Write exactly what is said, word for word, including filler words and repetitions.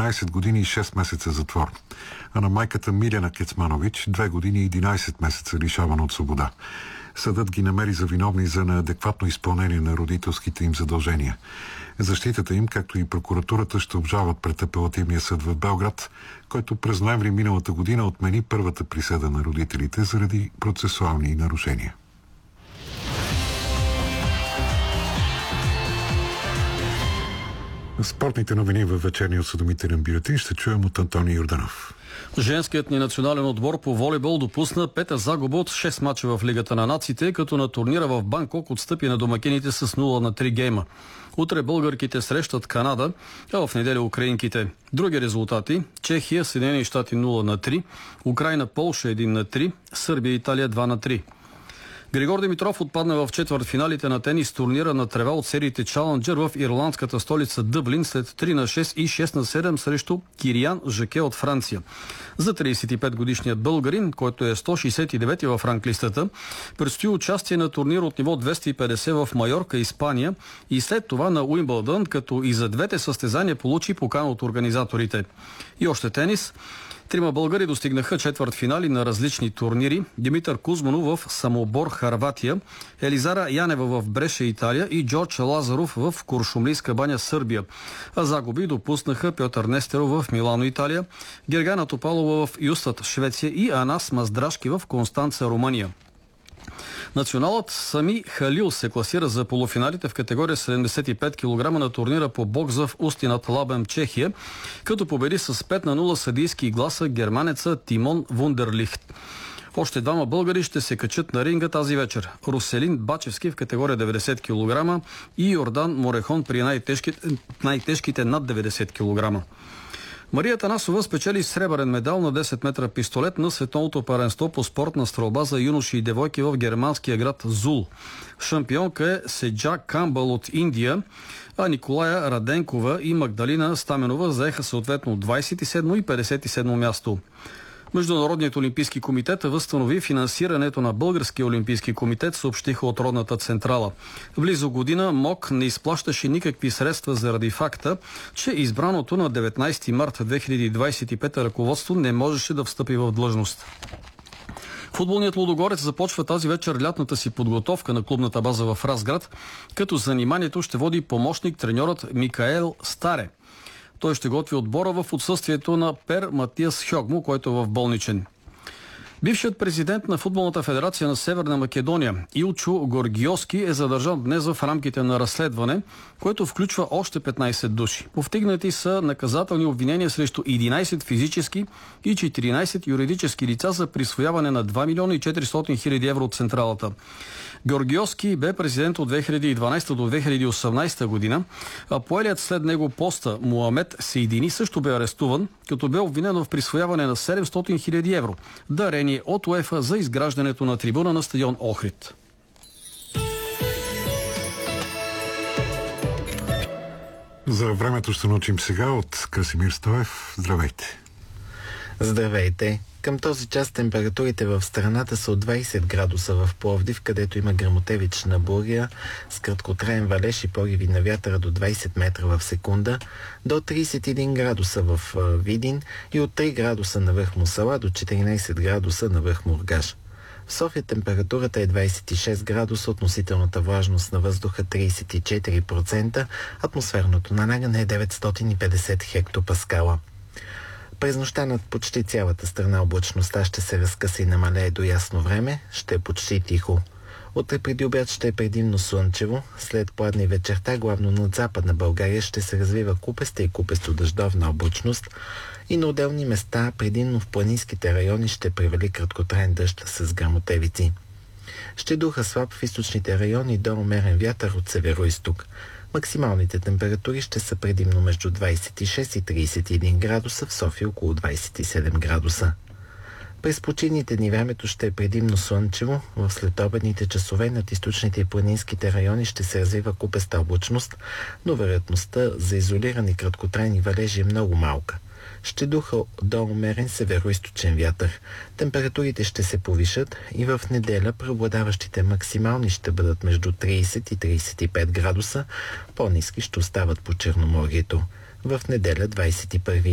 четиринайсет години и шест месеца затвор, а на майката Милена Кецманович две години и единайсет месеца лишаване от свобода. Съдът ги намери за виновни за неадекватно изпълнение на родителските им задължения. Защитата им, както и прокуратурата, ще обжалват пред апелативния съд в Белград, който през ноември миналата година отмени първата присъда на родителите заради процесуални нарушения. Спортните новини във вечерния осведомителен бюлетин ще чуем от Антоний Йорданов. Женският ни национален отбор по волейбол допусна пета загуба от шест мача в Лигата на нациите, като на турнира в Банкок отстъпи на домакините с нула на три гейма. Утре българките срещат Канада, а в неделя украинките. Други резултати: Чехия, Съединени щати нула на три, Украйна, Полша един на три, Сърбия, Италия два на три. Григор Димитров отпадна в четвъртфиналите на тенис турнира на трева от сериите Чаленджър в ирландската столица Дъблин след три на шест и шест на седем срещу Кириан Жаке от Франция. За трийсет и пет годишният българин, който е сто шейсет и девети в ранглистата, предстои участие на турнир от ниво двеста и петдесет в Майорка, Испания, и след това на Уимбълдън, като и за двете състезания получи покана от организаторите. И още тенис. Трима българи достигнаха четвъртфинали на различни турнири: Димитър Кузманов в Самобор, Харватия, Елизара Янева в Бреше, Италия, и Джордж Лазаров в Куршумлийска баня, Сърбия. А загуби допуснаха Пьотър Нестеров в Милано, Италия, Гергана Топалова в Юстат, Швеция, и Анас Маздрашки в Констанца, Румъния. Националът Сами Халил се класира за полуфиналите в категория седемдесет и пет килограма на турнира по бокс в Усти над Лабем, Чехия, като победи с пет на нула съдийски гласа германеца Тимон Вундерлихт. Още двама българи ще се качат на ринга тази вечер: Руселин Бачевски в категория деветдесет килограма и Йордан Морехон при най-тежките, най-тежките над деветдесет килограма. Мария Танасова спечели сребърен медал на десет метра пистолет на световното първенство по спортна стрелба за юноши и девойки в германския град Зул. Шампионка е Седжа Камбъл от Индия, а Николая Раденкова и Магдалина Стаменова заеха съответно двайсет и седмо и петдесет и седмо място. Международният олимпийски комитет възстанови финансирането на Българския олимпийски комитет, съобщиха от родната централа. Близо година МОК не изплащаше никакви средства заради факта, че избраното на деветнайсети март две хиляди двайсет и пета ръководство не можеше да встъпи в длъжност. Футболният Лудогорец започва тази вечер лятната си подготовка на клубната база в Разград, като заниманието ще води помощник треньорът Микаел Старе. Той ще готви отбора в отсъствието на Пер Матиас Хьогмо, който е в болничен. Бившият президент на Футболната федерация на Северна Македония Илчо Горгиоски е задържан днес в рамките на разследване, което включва още петнайсет души. Повтигнати са наказателни обвинения срещу единайсет физически и четиринайсет юридически лица за присвояване на два милиона и четиристотин хиляди евро от централата. Горгиоски бе президент от две хиляди и дванайсета до две хиляди и осемнайсета година, а поелият след него поста Муамед Сейдини също бе арестуван, като бе обвинен в присвояване на седемстотин хиляди евро, дарение от УЕФА за изграждането на трибуна на стадион Охрид. За времето ще научим сега от Красимир Стоев. Здравейте! Здравейте! Към този час температурите в страната са от двайсет градуса в Пловдив, където има гръмотевична буря с краткотраен валеж и пориви на вятъра до двайсет метра в секунда, до трийсет и един градуса в Видин и от три градуса на връх Мусала до четиринайсет градуса на връх Мургаш. В София температурата е двайсет и шест градуса, относителната влажност на въздуха трийсет и четири процента, атмосферното налягане е деветстотин и петдесет хектопаскала. През нощта над почти цялата страна облачността ще се разкъса и намалее до ясно време, ще е почти тихо. Утре преди обяд ще е предимно слънчево, след пладне вечерта главно над Западна България ще се развива купеста и купесто-дъждовна облачност и на отделни места, предимно в планинските райони, ще превали краткотраен дъжд с гръмотевици. Ще духа слаб в източните райони до умерен вятър от северо-изток. Максималните температури ще са предимно между двайсет и шест и трийсет и един градуса, в София около двайсет и седем градуса. През почивните дни времето ще е предимно слънчево, в следобедните часове над източните и планинските райони ще се развива купеста облачност, но вероятността за изолирани краткотрайни валежи е много малка. Ще духа до умерен северо-източен вятър. Температурите ще се повишат и в неделя преобладаващите максимални ще бъдат между трийсет и трийсет и пет градуса, по-ниски ще остават по Черноморието. В неделя двайсет и първи